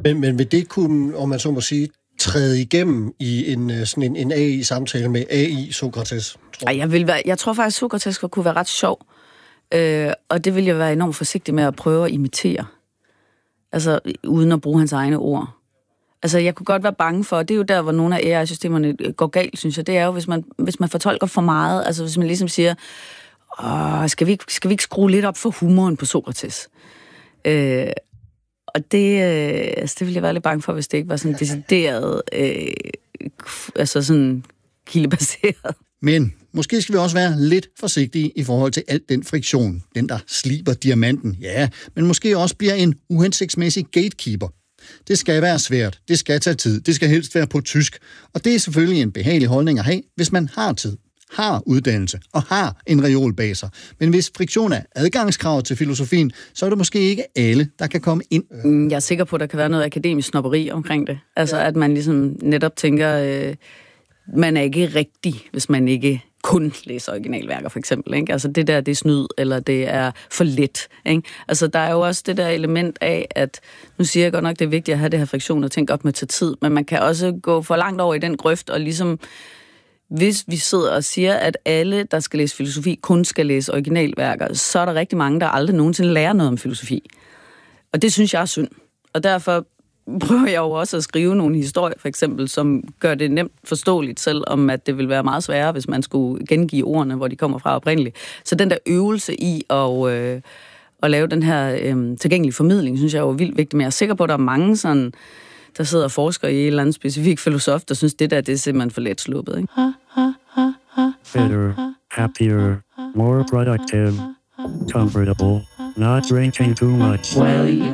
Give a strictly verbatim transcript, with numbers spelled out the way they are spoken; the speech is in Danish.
Men, men vil det kunne, om man så må sige, træde igennem i en, sådan en, en A I-samtale med A I-Sokrates? Ej, jeg, vil være, jeg tror faktisk, at Sokrates kunne være ret sjov. Øh, og det vil jeg være enormt forsigtig med at prøve at imitere. Altså, uden at bruge hans egne ord. Altså, jeg kunne godt være bange for, det er jo der, hvor nogle af A I-systemerne går galt, synes jeg. Det er jo, hvis man, hvis man fortolker for meget. Altså, hvis man ligesom siger, Åh, skal, vi ikke, skal vi ikke skrue lidt op for humoren på Sokrates? Øh, og det, øh, altså, det ville jeg være lidt bange for, hvis det ikke var sådan decideret, øh, altså sådan kildebaseret. Men måske skal vi også være lidt forsigtige i forhold til alt den friktion, den der sliber diamanten, ja, men måske også bliver en uhensigtsmæssig gatekeeper. Det skal være svært, det skal tage tid, det skal helst være på tysk, og det er selvfølgelig en behagelig holdning at have, hvis man har tid, har uddannelse og har en reol bag sig. Men hvis friktion er adgangskrav til filosofien, så er det måske ikke alle, der kan komme ind. Jeg er sikker på, at der kan være noget akademisk snobberi omkring det. Altså, at man ligesom netop tænker, øh, man er ikke rigtig, hvis man ikke kun læser originalværker, for eksempel. Ikke? Altså, det der, det er snyd, eller det er for let. Ikke? Altså, der er jo også det der element af, at nu siger jeg godt nok, det er vigtigt at have det her friktion og tænke op med til tid, men man kan også gå for langt over i den grøft, og ligesom, hvis vi sidder og siger, at alle, der skal læse filosofi, kun skal læse originalværker, så er der rigtig mange, der aldrig nogensinde lærer noget om filosofi. Og det synes jeg er synd. Og derfor prøver jeg jo også at skrive nogle historier, for eksempel, som gør det nemt forståeligt, selvom at det vil være meget sværere, hvis man skulle gengive ordene, hvor de kommer fra oprindeligt. Så den der øvelse i at, øh, at lave den her øh, tilgængelige formidling, synes jeg er jo vildt vigtigt. Men jeg er sikker på, at der er mange, sådan, der sidder og forsker i et eller andet specifik filosof, der synes, det der det er simpelthen for let sluppet. Ikke? Better, happier, more productive, comfortable, not drinking too much. Well, you